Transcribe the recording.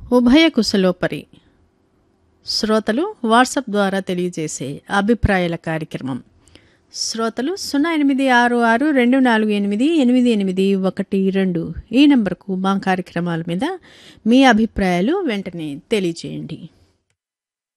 ఉభయ కుశలోపరి శ్రోతలు వాట్సాప్ ద్వారా తెలియజేసే అభిప్రాయాల కార్యక్రమం. శ్రోతలు 0862488812 ఈ నంబర్కు మా కార్యక్రమాల మీద మీ అభిప్రాయాలు వెంటనే తెలియజేయండి.